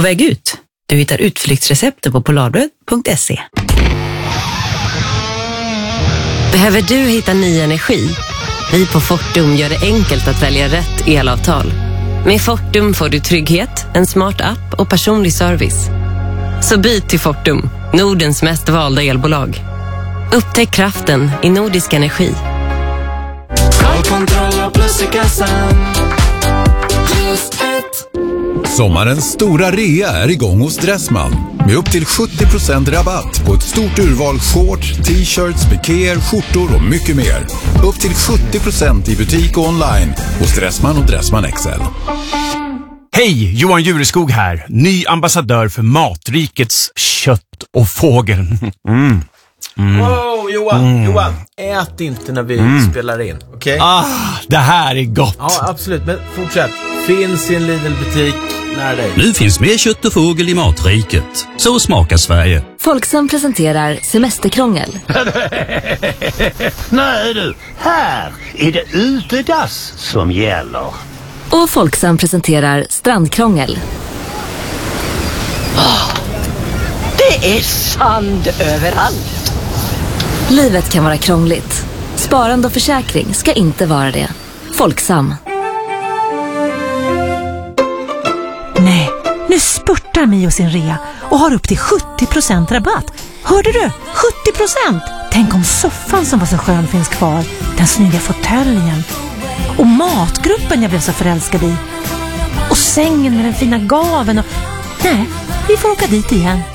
väg ut. Du hittar utflyktsrecepter på polarbröd.se. Behöver du hitta ny energi? Vi på Fortum gör det enkelt att välja rätt elavtal. Med Fortum får du trygghet, en smart app och personlig service. Så byt till Fortum, Nordens mest valda elbolag. Upptäck kraften i Nordisk Energi. Kontroll plus i kassan. Just ett. Sommarens stora rea är igång hos Dressman. Med upp till 70% rabatt på ett stort urval shorts, t-shirts, pikéer, skjortor och mycket mer. Upp till 70% i butik och online hos Dressman och Dressman XL. Hej, Johan Jureskog här. Ny ambassadör för Matrikets kött och fågel. Wow, Johan, ät inte när vi spelar in, okej? Det här är gott. Ja, absolut, men fortsätt. Finns i en Lidl-butik nära dig. Nu finns mer kött och fågel i Matriket. Så smakar Sverige. Folksam presenterar semesterkrångel. Nej du, här är det utedass som gäller. Och Folksam presenterar strandkrångel. Det är sand överallt. Livet kan vara krångligt. Sparande och försäkring ska inte vara det. Folksam. Nej, nu spurtar Mio sin rea och har upp till 70% rabatt. Hörde du? 70%! Tänk om soffan som var så skön finns kvar. Den snygga fåtöljen. Och matgruppen jag blev så förälskad i. Och sängen med den fina gaven och... Nej, vi får åka dit igen.